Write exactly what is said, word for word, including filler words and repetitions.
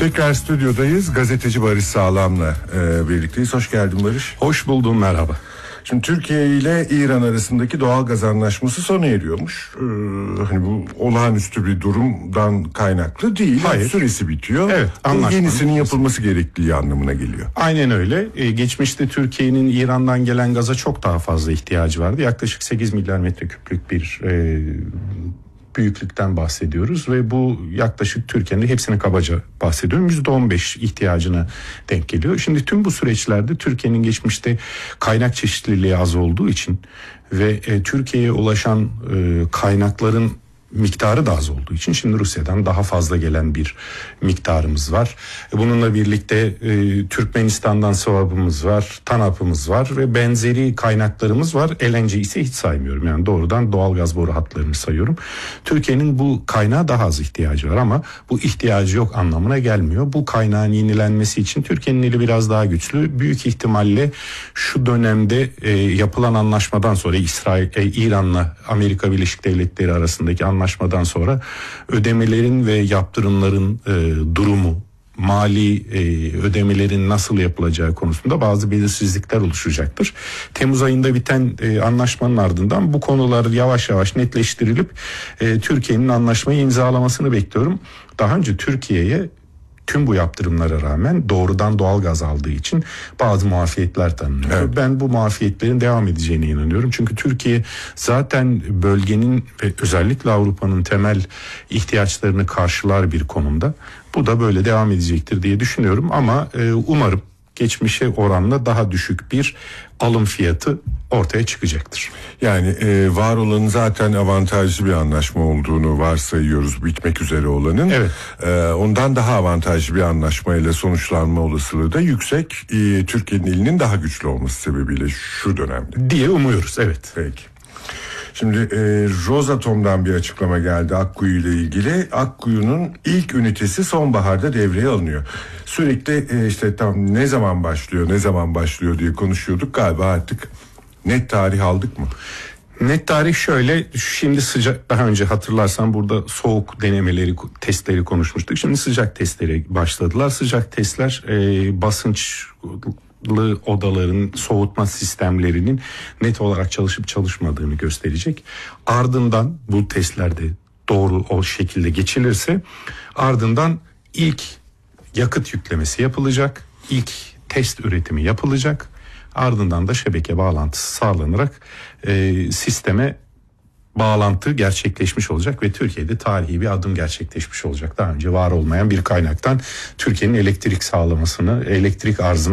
Tekrar stüdyodayız. Gazeteci Barış Sağlam'la e, birlikteyiz. Hoş geldin Barış. Hoş buldum, merhaba. Şimdi Türkiye ile İran arasındaki doğal gaz anlaşması sona eriyormuş. Ee, hani bu olağanüstü bir durumdan kaynaklı değil. Hayır. Süresi bitiyor. Evet, anlaşma. Yenisinin yapılması gerektiği anlamına geliyor. Aynen öyle. Ee, geçmişte Türkiye'nin İran'dan gelen gaza çok daha fazla ihtiyacı vardı. Yaklaşık sekiz milyar metreküplük bir e, büyüklükten bahsediyoruz ve bu yaklaşık Türkiye'nin hepsini kabaca bahsediyorum yüzde on beş ihtiyacına denk geliyor. Şimdi tüm bu süreçlerde Türkiye'nin geçmişte kaynak çeşitliliği az olduğu için ve e, Türkiye'ye ulaşan e, kaynakların miktarı da az olduğu için şimdi Rusya'dan daha fazla gelen bir miktarımız var. Bununla birlikte e, Türkmenistan'dan swab'ımız var, TANAP'ımız var ve benzeri kaynaklarımız var. L N G ise hiç saymıyorum. Yani doğrudan doğalgaz boru hatlarını sayıyorum. Türkiye'nin bu kaynağa daha az ihtiyacı var ama bu ihtiyacı yok anlamına gelmiyor. Bu kaynağın yenilenmesi için Türkiye'nin eli biraz daha güçlü. Büyük ihtimalle şu dönemde e, yapılan anlaşmadan sonra İsrail, e, İran'la Amerika Birleşik Devletleri arasındaki anlaşmadan Anlaşmadan sonra ödemelerin ve yaptırımların e, durumu, mali e, ödemelerin nasıl yapılacağı konusunda bazı belirsizlikler oluşacaktır. Temmuz ayında biten e, anlaşmanın ardından bu konular yavaş yavaş netleştirilip e, Türkiye'nin anlaşmayı imzalamasını bekliyorum. Daha önce Türkiye'ye tüm bu yaptırımlara rağmen doğrudan doğalgaz aldığı için bazı muafiyetler tanınıyor. Evet. Ben bu muafiyetlerin devam edeceğine inanıyorum. Çünkü Türkiye zaten bölgenin ve özellikle Avrupa'nın temel ihtiyaçlarını karşılar bir konumda. Bu da böyle devam edecektir diye düşünüyorum ama e, umarım geçmişe oranla daha düşük bir alım fiyatı ortaya çıkacaktır. Yani e, var olanın zaten avantajlı bir anlaşma olduğunu varsayıyoruz, bitmek üzere olanın. Evet. E, ondan daha avantajlı bir anlaşmayla sonuçlanma olasılığı da yüksek. E, Türkiye'nin elinin daha güçlü olması sebebiyle şu dönemde. Diye umuyoruz, evet. Peki. Şimdi e, Rosatom'dan bir açıklama geldi Akkuyu ile ilgili. Akkuyu'nun ilk ünitesi sonbaharda devreye alınıyor. Sürekli e, işte tam ne zaman başlıyor, ne zaman başlıyor diye konuşuyorduk. Galiba artık net tarih aldık mı? Net tarih şöyle, şimdi sıcak, daha önce hatırlarsan burada soğuk denemeleri, testleri konuşmuştuk. Şimdi sıcak testleri başladılar. Sıcak testler e, basınç odaların soğutma sistemlerinin net olarak çalışıp çalışmadığını gösterecek. Ardından bu testlerde doğru o şekilde geçilirse ardından ilk yakıt yüklemesi yapılacak. İlk test üretimi yapılacak. Ardından da şebeke bağlantısı sağlanarak e, sisteme bağlantı gerçekleşmiş olacak ve Türkiye'de tarihi bir adım gerçekleşmiş olacak. Daha önce var olmayan bir kaynaktan Türkiye'nin elektrik sağlamasını, elektrik arzını